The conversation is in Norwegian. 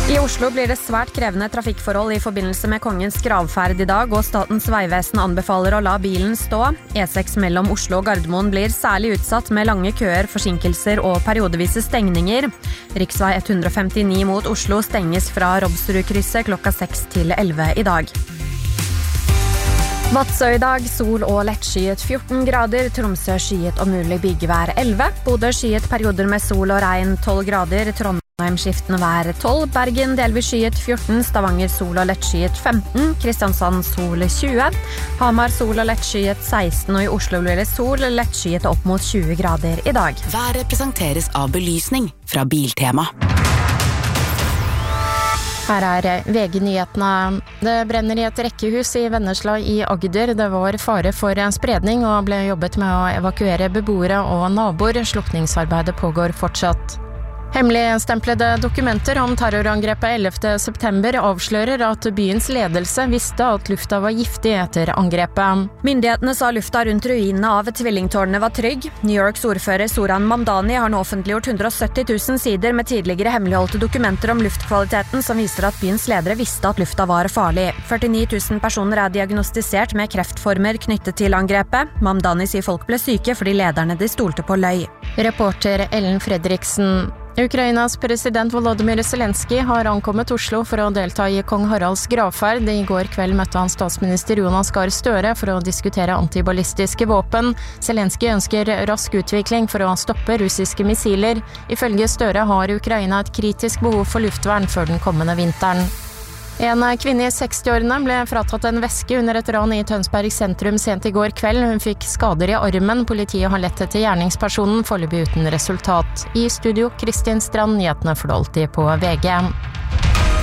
I Oslo blir det svært krevende trafikkforhold i forbindelse med kongens gravferd I dag, og Statens vegvesen anbefaler å la bilen stå. E6 mellom Oslo og Gardermoen blir særlig utsatt med lange køer, forsinkelser og periodevise stengninger. Riksvei 159 mot Oslo stenges fra Robsrudkrysset klokka 6 til 11 I dag. Vadsø I dag, sol og lettskyet 14 grader, Tromsø skyet og mulig bygevær 11, Bodø skyet perioder med sol og regn 12 grader, Trondheim skiftende vær 12, Bergen delvis skyet 14, Stavanger sol og lettskyet 15, Kristiansand sol 20, Hamar sol og lettskyet 16, og I Oslo blir det sol lettskyet opp mot 20 grader I dag. Været presenteres av belysning fra Biltema. Her VG-nyhetene. Det brenner I et rekkehus I Vennesla I Agder. Det var fare for spredning og ble jobbet med å evakuere beboere og naboer. Slukningsarbeidet pågår fortsatt. Hemmeligstemplede dokumenter om terrorangrepet 11. september avslører at byens ledelse visste at lufta var giftig etter angrepet. Myndighetene sa lufta rundt ruinene av tvillingtårnene var trygg. New Yorks ordfører Zoran Mamdani har nå offentliggjort 170 000 sider med tidligere hemmeligholdte dokumenter om luftkvaliteten som viser at byens ledere visste at lufta var farlig. 49 000 personer diagnostisert med kreftformer knyttet til angrepet. Mamdani sier folk ble syke fordi lederne de stolte på løy. Reporter Ellen Fredriksen. Ukrainas president Volodymyr Zelensky har ankommet Oslo for å delta I kong Haralds gravferd. I går kveld møtte han statsminister Jonas Gahr Støre for å diskutere antiballistiske våpen. Zelensky ønsker rask utvikling for å stoppe russiske missiler. Ifølge Støre har Ukraina et kritisk behov for luftvern før den kommende vinteren. En kvinne I 60-årene ble fratatt en veske under et ran I Tønsberg sentrum sent I går kveld. Hun fikk skader I armen. Politiet har lett etter gjerningspersonen, foreløpig uten resultat. I studio Kristin Strand, nyhetene for alltid på VG.